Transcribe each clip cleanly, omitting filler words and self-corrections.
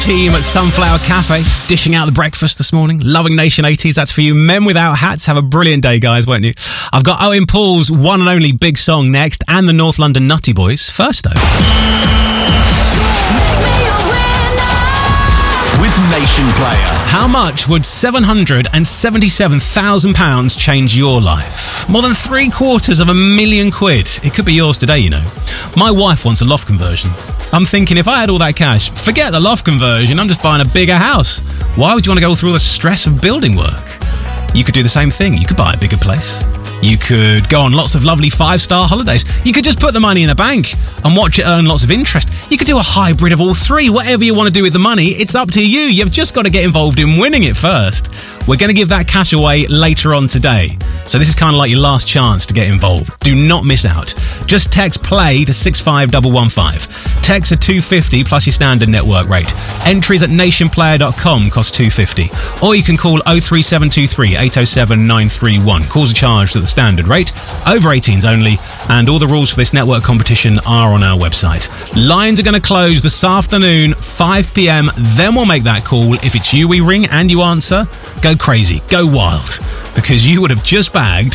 Team at Sunflower Cafe, dishing out the breakfast this morning. Loving Nation 80s, that's for you. Men Without Hats, have a brilliant day, guys, won't you? I've got Owen Paul's one and only Big Song next, and the North London Nutty Boys first, though. With Nation Player. How much would £777,000 change your life? More than £750,000. It could be yours today, you know. My wife wants a loft conversion. I'm thinking, if I had all that cash, forget the loft conversion, I'm just buying a bigger house. Why would you want to go through all the stress of building work? You could do the same thing. You could buy a bigger place. You could go on lots of lovely 5-star holidays. You could just put the money in a bank and watch it earn lots of interest. You could do a hybrid of all three. Whatever you want to do with the money, it's up to you. You've just got to get involved in winning it first. We're going to give that cash away later on today. So this is kind of like your last chance to get involved. Do not miss out. Just text PLAY to 65115. Texts are $2.50 plus your standard network rate. Entries at nationplayer.com cost $2.50. Or you can call 03723 807 931. Calls are charged at the standard rate. Over 18s only. And all the rules for this network competition are on our website. Lines are going to close this afternoon, 5 p.m. Then we'll make that call. If it's you we ring and you answer, go crazy, go wild, because you would have just bagged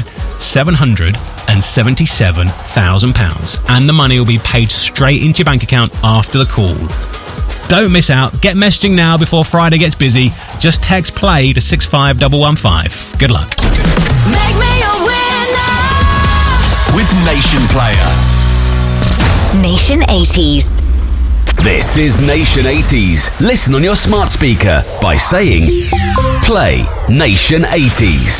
£777,000 and the money will be paid straight into your bank account after the call. Don't miss out. Get messaging now before Friday gets busy. Just text PLAY to 65115. Good luck. Make me a winner with Nation Player. Nation 80s. This is Nation 80s. Listen on your smart speaker by saying Play Nation 80s.